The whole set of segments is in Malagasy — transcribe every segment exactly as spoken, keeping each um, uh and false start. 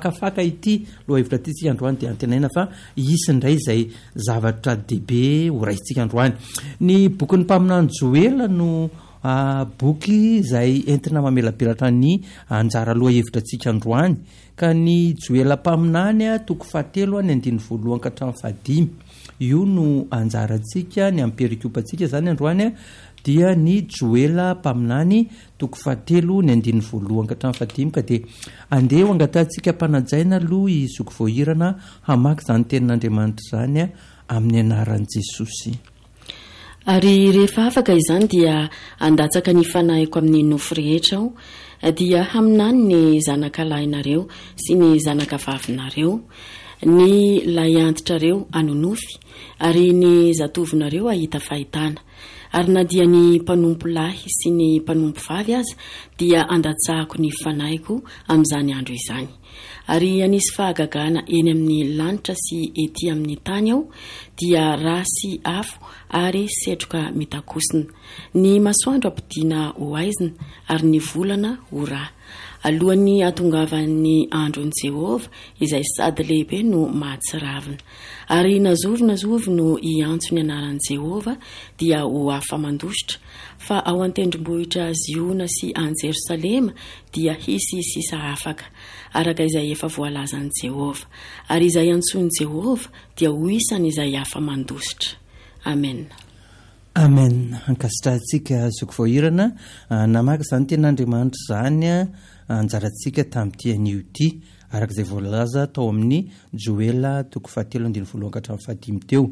fakafaka ity loha hevitra ty tsika androany dia antenaina fa isy ndray zay zavatra dehibe ho raisitsika androany. Ny boky ny mpaminany Joela no uh, boky zay entina mamelabelatra ny anjara loha hevitra tsika androany. Ka ny Joela mpaminany a toko fahatelo ny andiny voalohany ka hatramin'ny fahadimy. Io no anjarantsika ny amperikopatsika zany androany dia ny Joela mpaminany toko fahatelo ny andiny voalohany ka hatramin'ny fahadimy. Ka dia andeha angatantsika mpananjaina aloha izoko voahirana hamaky zany tenin'Andriamanitra zany amin'ny anaran'i Jesosy. Ary rehefa afaka izany dia andatsaka ny fanahiko amin'ny nofo rehetra aho dia haminany ny zanakalahinareo sy ny zanakavavinareo, ny lay antitrareo anonofy ary ny zatovinareo ahita fahitana. Ary na dia ny mpanompo lahy sy ny mpanompo vavy aza dia andatsahako ny fanahiko amin'izany andro izany. Ary anisy fahagagana eny amin'ny lanitra sy ety amin'ny tany aho dia rà sy afo ary setroka mitakosina. Ny masoandro ampidiana ho aizina ary ny volana ho rà. Alohan'ny atongavan'ny andron'i Jehova izay sady lehibe no mahatsiravina. Ary nazovy nazovy no iantso ny anaran'i Jehova dia ho afa-mandositra. Fa ao an-tendrombohitra Ziona sy an Jerosalema dia hisy sisa afaka araka izay efa voalazan'i Jehova. Ary izay antsoin'i Jehova dia ho isany izay afa-mandositra. Amen. Amen. Ankasitrahantsika zoko voahirana namaky zany ten'Andriamanitra zany anjarantsika tamin'ity anio ity araka izay voalaza tao amin'ny Joela toko fahatelo andiny voalohany ka hatramin'ny fahadimy teo.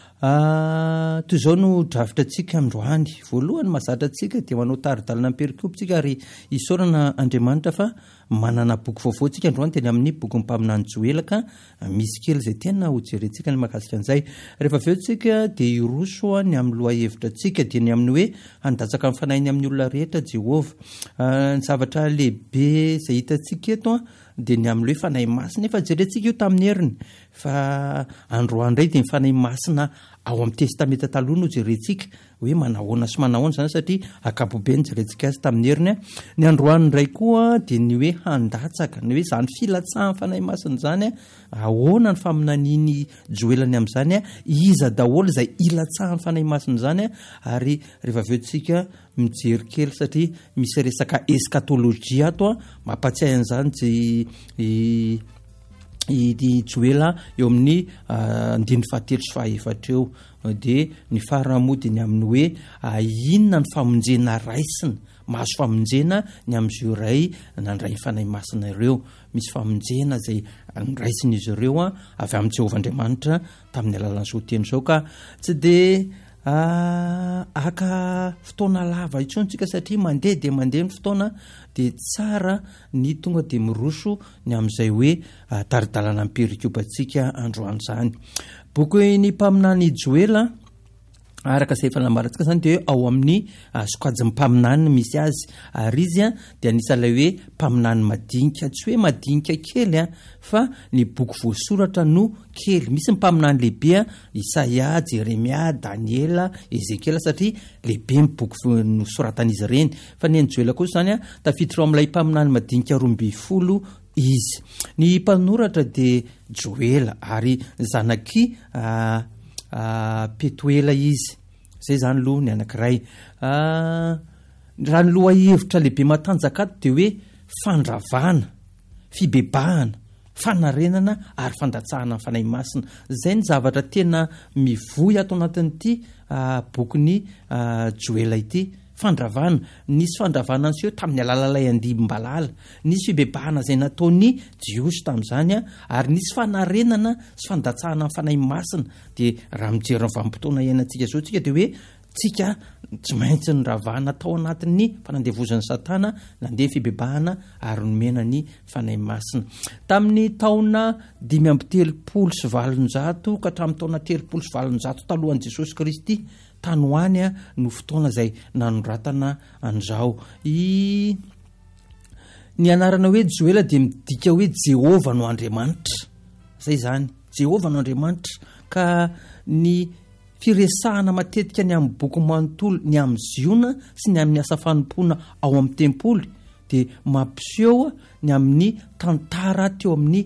Uh, toy izao no dravitra antsika androany. Voalohany mahazatra antsika dia manao taridalana amperikopitsika ary isaorana Andriamanitra fa manana boky vaovao tsika androany teny amin'ny boky mpaminany Joela ka misy kely izay tena hojerentsika ny mahakasika an'izay. Rehefa avy eo tsika dia iroso ny amin'ny loha hevitra tsika dia ny amin'ny hoe handatsaka amin'ny fanahiny amin'ny olona rehetra Jehova. Uh, ny zavatra lehibe izay hitantsika eto dia ny amin'ny hoe fanahy masina efa jerentsika io tamin'ny heriny fa androany indray dia ny fanahy masina ao amin'ny testamenta taloha no jerentsika hoe manahoana sy manahoana zany satria akapobe ny jerentsika azy tamin'ny heriny. Ny androany indray koa dia ny hoe handatsaka ny hoe zany filatsahan'ny fanahy masina zany ahoana ny faminaniny Joelany amin'izany iza daholo izay ilatsahan'ny fanahy masina zany ary rehefa avy eo tsika mijery kely satria misy resaka eskatolojia ato mampatsiahy an'izany i i Joela eo amin'ny andiny fahatelo sy fahaefatra eo dia ny faramodiny amin'ny hoe inona ny famonjena raisina mahazo famonjena ny amin'izio ray nandray fanahy masina ireo. Misy famonjena izay nraisina izy ireo avy amin'ny Jehova Andriamanitra tamin'ny alalan'izao teny izao ka tsy dia Uh, aka fotoana lava itsontsika satria mandeha dia mandeha ny fotoana dia tsara ny tonga dia miroso ny amin'izay hoe uh, taridalana amperikopatsika androany zany. Boky ny mpaminany Joela araka izay efa nambarantsika zany dia ao amin'ny uh, sokajin'ny mpaminany misy azy ary izy dia anisan'ilay hoe mpaminany madinika tsy hoe madinika kely a fa ny boky voasoratra no kely. Misy ny mpaminany lehibe Isaia, Jeremia, Daniela, Ezekiela satria lehibe ny boky nosoratan'izy ireny. Fa ny Joela kosa zany tafiditra ao amin'ilay mpaminany madinika roa amby folo izy. Ny mpanoratra dia Joela ary zanaky uh, uh, Petuela izy. Zay zany aloha ny anankiray. Uh, raha ny loha hevitra lehibe matanjaka ato dia hoe fandravana, fibebahana, fanarenana ary fandatsahana fanahy masina. Zay ny zavatra tena mivoy ato anatin'ity uh, bokyny uh, Joela ity. Fandravana, nisy fandravana an'seo tamin'ny alalalay andimbalala, nisy fibebahana izay nataony Jiosy tamin'izany ary nisy fanarenana sy fandatsahana fanahy masina. Dia raha mijery ny vanim-potoana iainantsika zao tsika dia hoe tsika tsy maintsy ny ravahana tao anatin'ny fanandevozan'ny Satana nandeha fibebahana ary nomena ny fanahy masina. Tamin'ny taona dimy amby telopolo sy valonjato ka hatramin'ny taona telopolo sy valonjato talohan'i Jesosy Kristy tany hoany no fotoana izay nanoratana an'izao. I ny anarana hoe Joela dia midika hoe Jehova no Andriamanitra. Zay zany, Jehova no Andriamanitra. Ka ny firesahana matetika ny amin'ny boky manontolo ny amin'ny ziona sy ny amin'ny asa fanompoana ao amin'ny tempoly dia mampiseho ny amin'ny tantara teo amin'ny